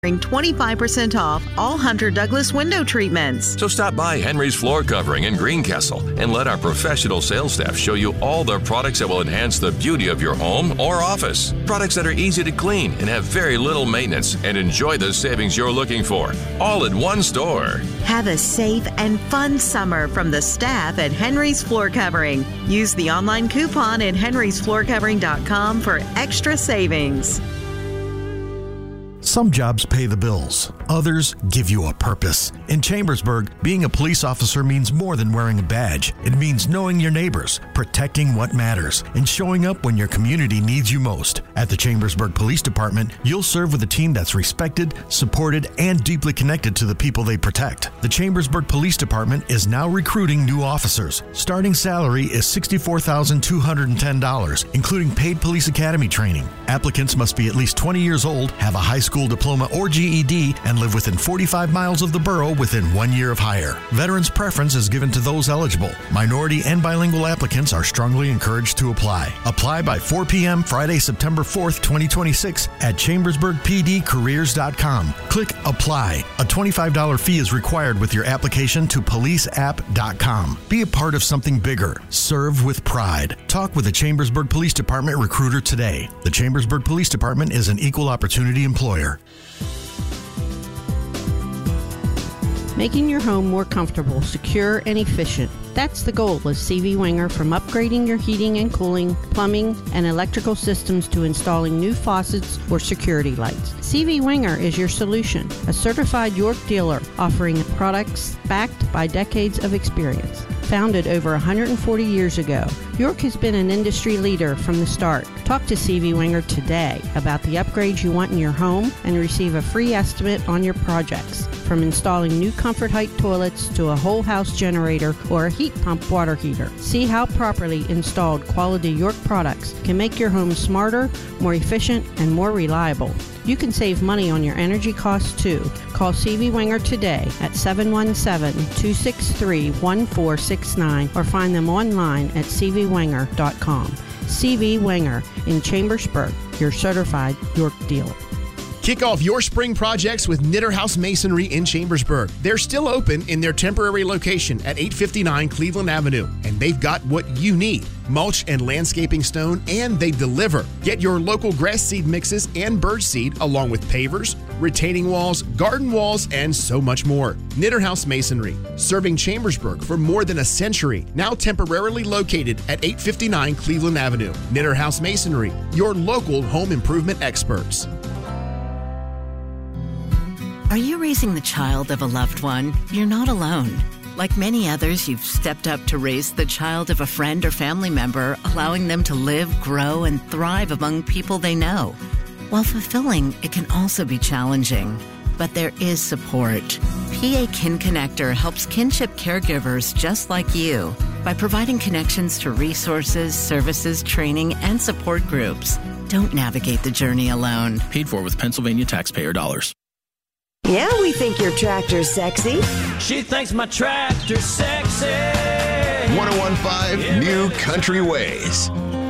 25% off all Hunter Douglas window treatments. So stop by Henry's Floor Covering in Greencastle and let our professional sales staff show you all the products that will enhance the beauty of your home or office. Products that are easy to clean and have very little maintenance, and enjoy the savings you're looking for. All in one store. Have a safe and fun summer from the staff at Henry's Floor Covering. Use the online coupon at henrysfloorcovering.com for extra savings. Some jobs pay the bills. Others give you a purpose. In Chambersburg, being a police officer means more than wearing a badge. It means knowing your neighbors, protecting what matters, and showing up when your community needs you most. At the Chambersburg Police Department, you'll serve with a team that's respected, supported, and deeply connected to the people they protect. The Chambersburg Police Department is now recruiting new officers. Starting salary is $64,210, including paid police academy training. Applicants must be at least 20 years old, have a high school diploma or GED, and live within 45 miles of the borough within 1 year of hire. Veterans' preference is given to those eligible. Minority and bilingual applicants are strongly encouraged to apply. Apply by 4 p.m. Friday, September 4th, 2026 at chambersburgpdcareers.com. Click Apply. A $25 fee is required with your application to policeapp.com. Be a part of something bigger. Serve with pride. Talk with the Chambersburg Police Department recruiter today. The Chambersburg Police Department is an equal opportunity employer. Making your home more comfortable, secure, and efficient. That's the goal of CV Winger, from upgrading your heating and cooling, plumbing, and electrical systems to installing new faucets or security lights. CV Winger is your solution, a certified York dealer offering products backed by decades of experience. Founded over 140 years ago, York has been an industry leader from the start. Talk to CV Winger today about the upgrades you want in your home and receive a free estimate on your projects. From installing new Comfort Height toilets to a whole house generator or a heat pump water heater. See how properly installed quality York products can make your home smarter, more efficient, and more reliable. You can save money on your energy costs too. Call CV Winger today at 717-263-1469 or find them online at cvwinger.com. CV Winger in Chambersburg, your certified York dealer. Kick off your spring projects with Knitter House Masonry in Chambersburg. They're still open in their temporary location at 859 Cleveland Avenue, and they've got what you need: mulch and landscaping stone, and they deliver. Get your local grass seed mixes and bird seed, along with pavers, retaining walls, garden walls, and so much more. Knitter House Masonry, serving Chambersburg for more than a century, now temporarily located at 859 Cleveland Avenue. Knitter House Masonry, your local home improvement experts. Are you raising the child of a loved one? You're not alone. Like many others, you've stepped up to raise the child of a friend or family member, allowing them to live, grow, and thrive among people they know. While fulfilling, it can also be challenging. But there is support. PA Kin Connector helps kinship caregivers just like you by providing connections to resources, services, training, and support groups. Don't navigate the journey alone. Paid for with Pennsylvania taxpayer dollars. Yeah, we think your tractor's sexy. She thinks my tractor's sexy. 1015 New Country Ways.